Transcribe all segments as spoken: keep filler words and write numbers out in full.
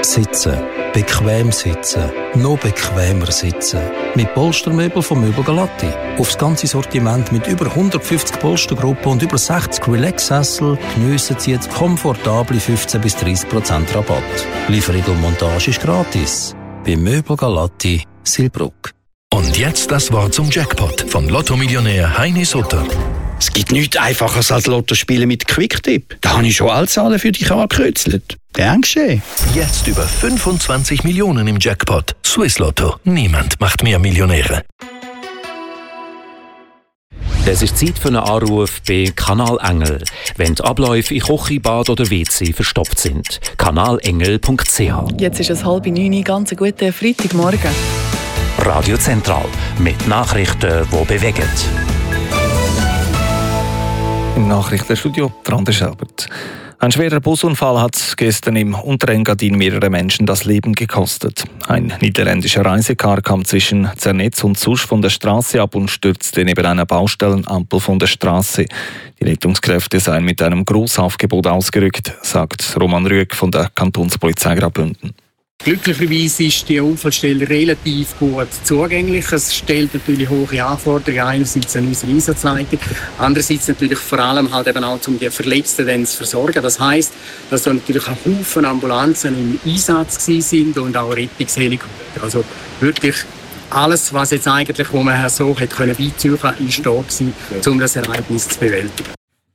Sitzen. Bequem sitzen. Noch bequemer sitzen. Mit Polstermöbel von Möbel Galatti. Aufs ganze Sortiment mit über hundertfünfzig Polstergruppen und über sechzig Relax-Sessel geniessen Sie jetzt komfortable fünfzehn bis dreißig Prozent Rabatt. Lieferung und Montage ist gratis. Bei Möbel Galatti, Silbruck. Und jetzt das Wort zum Jackpot von Lotto-Millionär Heini Sutter. Es gibt nichts Einfaches als Lottospielen mit Quicktip. Da habe ich schon alle Zahlen für dich angekreuzelt. Gern geschehen. Jetzt über fünfundzwanzig Millionen im Jackpot. Swiss Lotto. Niemand macht mehr Millionäre. Es ist Zeit für einen Anruf bei Kanal Engel, wenn die Abläufe in Küche, Bad oder W C verstopft sind. kanalengel punkt c h. Jetzt ist es halb neun, ganz einen guten Freitagmorgen. Radio Zentral mit Nachrichten, die bewegen. Im Nachrichtenstudio Rande Schelbert. Ein schwerer Busunfall hat gestern im Unterengadin mehrere Menschen das Leben gekostet. Ein niederländischer Reisecar kam zwischen Zernetz und Susch von der Straße ab und stürzte neben einer Baustellenampel von der Straße. Die Rettungskräfte seien mit einem Grossaufgebot ausgerückt, sagt Roman Rüegg von der Kantonspolizei Graubünden. Glücklicherweise ist die Unfallstelle relativ gut zugänglich. Es stellt natürlich hohe Anforderungen einerseits an unsere Einsatzleitung, andererseits natürlich vor allem halt eben auch, um die Verletzten dann zu versorgen. Das heisst, dass da natürlich ein Haufen Ambulanzen im Einsatz sind und auch Rettungshelikopter. Also wirklich alles, was jetzt eigentlich, wo man so hätte können beiziehen können, ist da gewesen, um das Ereignis zu bewältigen.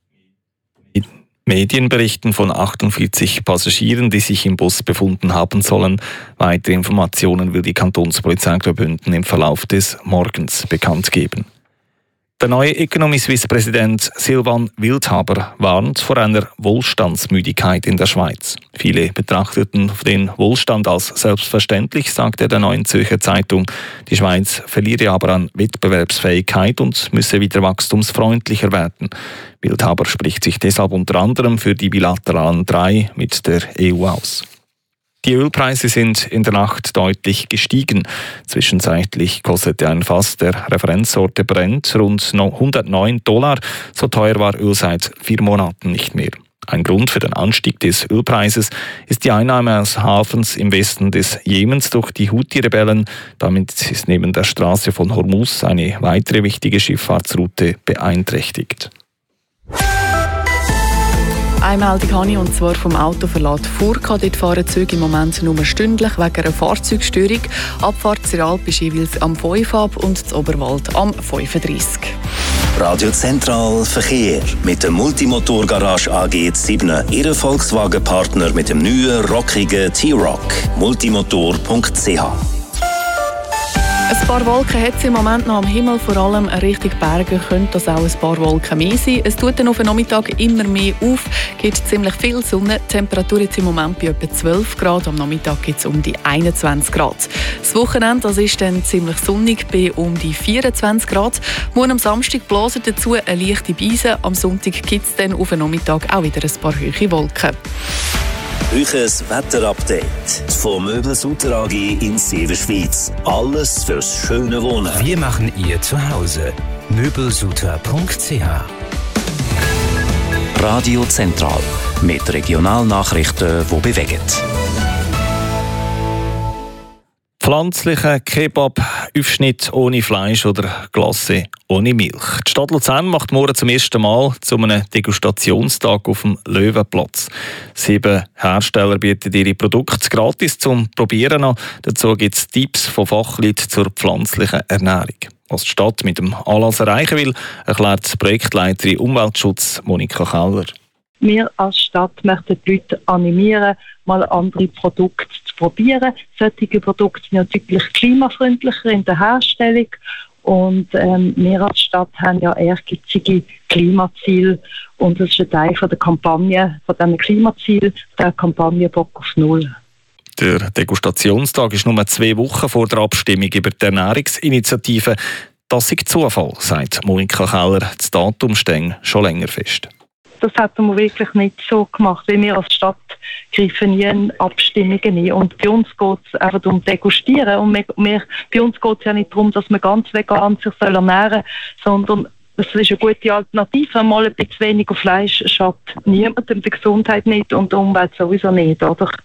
Medien berichten von achtundvierzig Passagieren, die sich im Bus befunden haben sollen. Weitere Informationen will die Kantonspolizei Graubünden im Verlauf des Morgens bekannt geben. Der neue Economy Suisse-Präsident Silvan Wildhaber warnt vor einer Wohlstandsmüdigkeit in der Schweiz. Viele betrachteten den Wohlstand als selbstverständlich, sagte der Neuen Zürcher Zeitung. Die Schweiz verliere aber an Wettbewerbsfähigkeit und müsse wieder wachstumsfreundlicher werden. Wildhaber spricht sich deshalb unter anderem für die bilateralen drei mit der E U aus. Die Ölpreise sind in der Nacht deutlich gestiegen. Zwischenzeitlich kostete ein Fass der Referenzsorte Brent rund hundertneun Dollar. So teuer war Öl seit vier Monaten nicht mehr. Ein Grund für den Anstieg des Ölpreises ist die Einnahme aus Hafens im Westen des Jemens durch die Houthi-Rebellen. Damit ist neben der Straße von Hormuz eine weitere wichtige Schifffahrtsroute beeinträchtigt. Eine Meldung habe ich, und zwar vom Autoverlad Furka. Dort fahren Züge im Moment nur stündlich wegen einer Fahrzeugstörung. Abfahrt zur Alp ist jeweils am fünf ab und das Oberwald am fünfunddreissig. Radio Zentral Verkehr mit der Multimotor-Garage A G sieben. Ihr Volkswagen-Partner mit dem neuen, rockigen T-Roc. multimotor punkt c h. Ein paar Wolken hat es im Moment noch am Himmel, vor allem Richtung Berge könnte das auch ein paar Wolken mehr sein. Es tut dann auf den Nachmittag immer mehr auf, gibt ziemlich viel Sonne. Die Temperatur jetzt im Moment bei etwa zwölf Grad, am Nachmittag gibt es um die einundzwanzig Grad. Das Wochenende das ist dann ziemlich sonnig bei um die vierundzwanzig Grad. Morgen am Samstag blasen dazu eine leichte Beise, am Sonntag gibt es dann auf den Nachmittag auch wieder ein paar hohe Wolken. Euches Wetterupdate von Möbel Sutter A G in Severschweiz. Alles fürs schöne Wohnen. Wir machen ihr zu Hause. möbelsutter punkt c h. Radio Zentral mit Regionalnachrichten, die bewegen. Pflanzlicher Kebab, Aufschnitt ohne Fleisch oder Glace ohne Milch. Die Stadt Luzern macht morgen zum ersten Mal zu einem Degustationstag auf dem Löwenplatz. Sieben Hersteller bieten ihre Produkte gratis zum Probieren an. Dazu gibt es Tipps von Fachleuten zur pflanzlichen Ernährung. Was die Stadt mit dem Anlass erreichen will, erklärt Projektleiterin Umweltschutz Monika Keller. Wir als Stadt möchten die Leute animieren, mal andere Produkte zu probieren. Solche Produkte sind natürlich klimafreundlicher in der Herstellung. Und ähm, wir als Stadt haben ja ehrgeizige Klimaziele. Und das ist ein Teil von der Kampagne, von diesen Klimazielen, der Kampagne Bock auf Null. Der Degustationstag ist nur zwei Wochen vor der Abstimmung über die Ernährungsinitiative. Das ist Zufall, sagt Monika Keller. Das Datum steht schon länger fest. Das hätten wir wirklich nicht so gemacht, weil wir als Stadt greifen nie in Abstimmungen ein. Und bei uns geht es einfach um Degustieren. Und wir, wir, bei uns geht es ja nicht darum, dass man ganz vegan sich ernähren soll, sondern es ist eine gute Alternative. Mal ein bisschen weniger Fleisch schadet niemandem, der Gesundheit nicht und der Umwelt sowieso nicht, oder?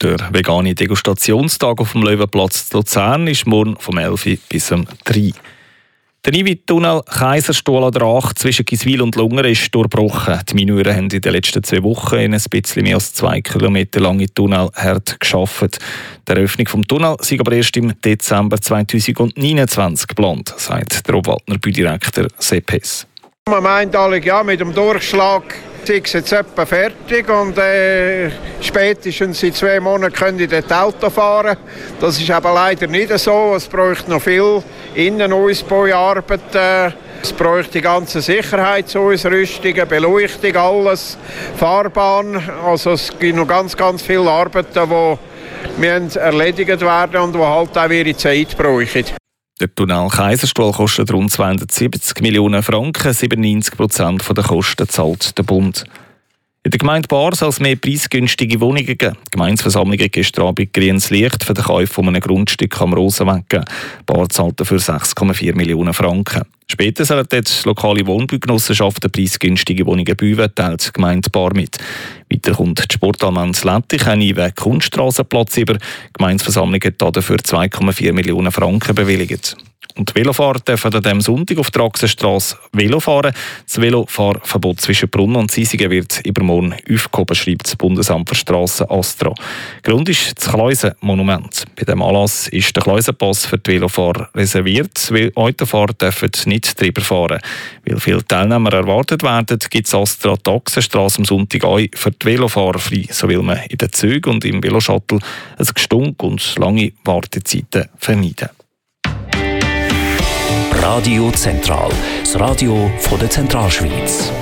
Der vegane Degustationstag auf dem Löwenplatz in Luzern ist morgen vom elf bis um drei. Der Nivi-Tunnel Kaiserstuhl an der Aach zwischen Giswil und Lungern ist durchbrochen. Die Mineuren haben in den letzten zwei Wochen in ein bisschen mehr als zwei Kilometer lange Tunnel hart gearbeitet. Die Eröffnung des Tunnels sei aber erst im Dezember zweitausendneunundzwanzig geplant, sagt der Obwaldner Baudirektor Sepp Hess. Man meint alle, ja, mit dem Durchschlag ist es jetzt etwa fertig und äh, spätestens in zwei Monaten können die dort Auto fahren. Das ist aber leider nicht so. Es bräuchte noch viel Innenausbauarbeit. Äh, es bräuchte die ganze Sicherheitsausrüstung, Beleuchtung, alles, Fahrbahn. Also es gibt noch ganz, ganz viele Arbeiten, die erledigt werden und die halt auch ihre Zeit brauchen. Der Tunnel Kaiserstuhl kostet rund zweihundertsiebzig Millionen Franken, siebenundneunzig Prozent der Kosten zahlt der Bund. In der Gemeinde Baar soll es mehr preisgünstige Wohnungen geben. Die Gemeindeversammlung hat gestern Abend grünes Licht für den Kauf von einem Grundstück am Rosenweg gegeben. Baar zahlt dafür sechs Komma vier Millionen Franken. Später sollen dort lokale Wohnbaugenossenschaften preisgünstige Wohnungen bauen, teilt die Gemeinde Baar mit. Weiter kommt die Sportallianz Lettich einen neuen Kunststrassenplatz über. Die Gemeindeversammlung hat dafür zwei Komma vier Millionen Franken bewilligt. Und die Velofahrer dürfen an diesem Sonntag auf der Achsenstrasse Velo fahren. Das Velofahrverbot zwischen Brunnen und Sisingen wird übermorgen aufgehoben, schreibt das Bundesamt für Strassen Astra. Grund ist das Kleusen-Monument. Bei diesem Anlass ist der Kleusenpass für die Velofahrer reserviert. Autofahrer dürfen nicht drüber fahren. Weil viele Teilnehmer erwartet werden, gibt es Astra die Achsenstrasse am Sonntag auch für die Velofahrer frei. So will man in den Zügen und im Veloshuttle ein Gestunk und lange Wartezeiten vermeiden. Radio Zentral, das Radio von der Zentralschweiz.